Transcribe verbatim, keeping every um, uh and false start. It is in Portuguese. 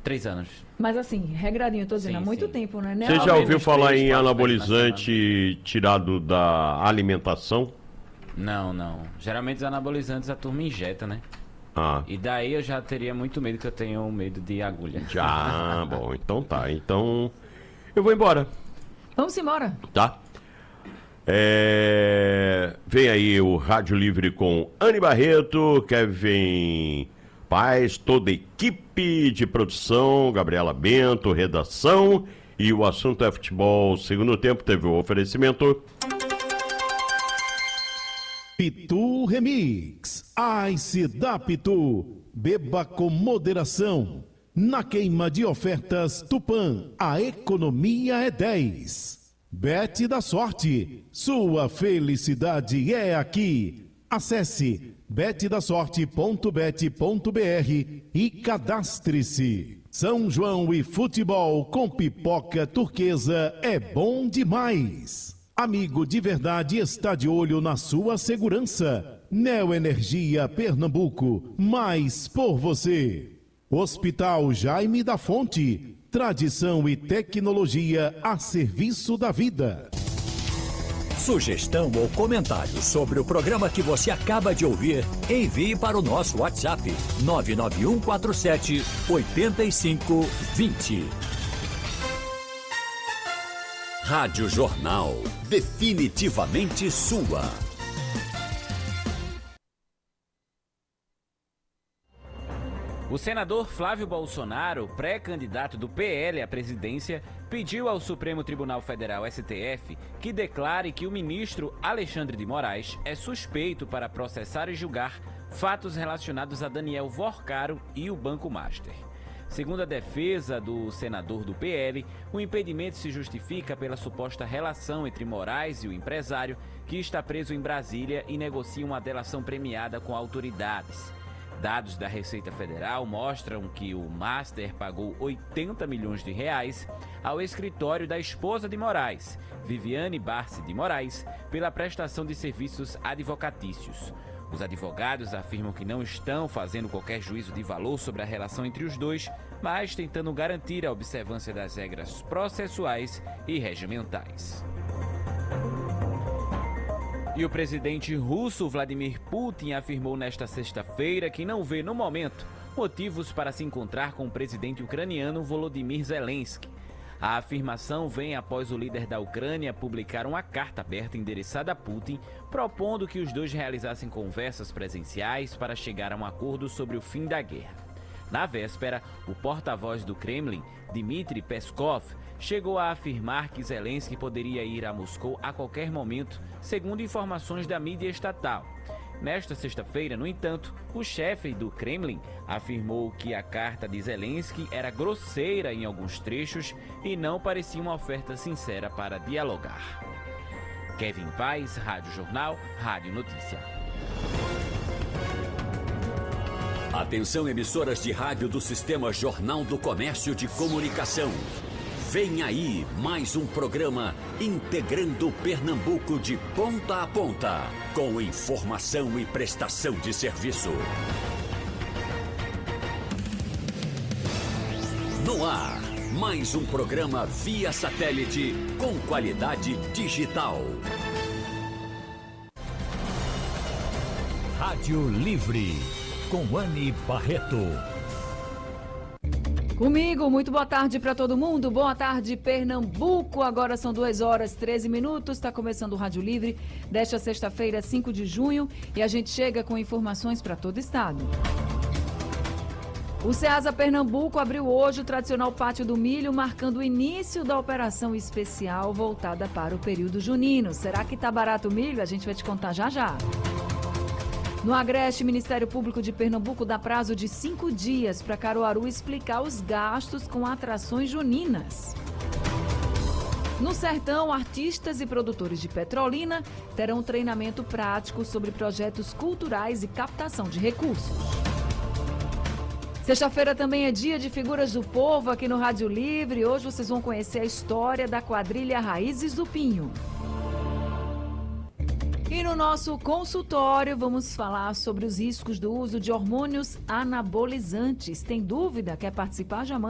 Três anos. Mas assim, regradinho, eu tô dizendo, Sim, há muito sim. tempo, né? Você já ouviu falar três, em quatro anabolizante tirado da alimentação? Não, não. Geralmente os anabolizantes a turma injeta, né? Ah, E daí eu já teria muito medo, que eu tenho medo de agulha. já, bom, então tá. Então, eu vou embora, Vamos embora. tá? É... Vem aí o Rádio Livre com Anny Barreto, Kevin Paz, toda a equipe de produção, Gabriela Bento, redação, e o assunto é futebol. Segundo tempo teve o oferecimento. Pitu Remix. Ice da Pitu. Beba com moderação. Na queima de ofertas Tupã, a economia é dez. Bet da Sorte. Sua felicidade é aqui. Acesse bet da sorte ponto bet ponto br e cadastre-se. São João e futebol com pipoca turquesa é bom demais. Amigo de verdade está de olho na sua segurança. Neoenergia Pernambuco, mais por você. Hospital Jaime da Fonte, tradição e tecnologia a serviço da vida. Sugestão ou comentário sobre o programa que você acaba de ouvir, envie para o nosso WhatsApp nove nove um quatro sete oito cinco dois zero. Rádio Jornal, definitivamente sua. O senador Flávio Bolsonaro, pré-candidato do P L à presidência, pediu ao Supremo Tribunal Federal, S T F, que declare que o ministro Alexandre de Moraes é suspeito para processar e julgar fatos relacionados a Daniel Vorcaro e o Banco Master. Segundo a defesa do senador do P L, o impedimento se justifica pela suposta relação entre Moraes e o empresário, que está preso em Brasília e negocia uma delação premiada com autoridades. Dados da Receita Federal mostram que o Master pagou oitenta milhões de reais ao escritório da esposa de Moraes, Viviane Barce de Moraes, pela prestação de serviços advocatícios. Os advogados afirmam que não estão fazendo qualquer juízo de valor sobre a relação entre os dois, mas tentando garantir a observância das regras processuais e regimentais. E o presidente russo Vladimir Putin afirmou nesta sexta-feira que não vê, no momento, motivos para se encontrar com o presidente ucraniano Volodymyr Zelensky. A afirmação vem após o líder da Ucrânia publicar uma carta aberta endereçada a Putin, propondo que os dois realizassem conversas presenciais para chegar a um acordo sobre o fim da guerra. Na véspera, o porta-voz do Kremlin, Dmitry Peskov, chegou a afirmar que Zelensky poderia ir a Moscou a qualquer momento, segundo informações da mídia estatal. Nesta sexta-feira, no entanto, o chefe do Kremlin afirmou que a carta de Zelensky era grosseira em alguns trechos e não parecia uma oferta sincera para dialogar. Kevin Paz, Rádio Jornal, Rádio Notícia. Atenção, emissoras de rádio do Sistema Jornal do Comércio de Comunicação. Vem aí mais um programa integrando Pernambuco de ponta a ponta, com informação e prestação de serviço. No ar, mais um programa via satélite com qualidade digital. Rádio Livre, com Anny Barreto. Comigo, muito boa tarde para todo mundo. Boa tarde, Pernambuco. Agora são duas horas e treze minutos. Está começando o Rádio Livre desta sexta-feira, cinco de junho. E a gente chega com informações para todo o estado. O Ceasa Pernambuco abriu hoje o tradicional Pátio do Milho, marcando o início da operação especial voltada para o período junino. Será que tá barato o milho? A gente vai te contar já já. No Agreste, Ministério Público de Pernambuco dá prazo de cinco dias para Caruaru explicar os gastos com atrações juninas. No Sertão, artistas e produtores de Petrolina terão treinamento prático sobre projetos culturais e captação de recursos. Sexta-feira também é dia de figuras do povo aqui no Rádio Livre. Hoje vocês vão conhecer a história da quadrilha Raízes do Pinho. E no nosso consultório vamos falar sobre os riscos do uso de hormônios anabolizantes. Tem dúvida? Quer participar? Já manda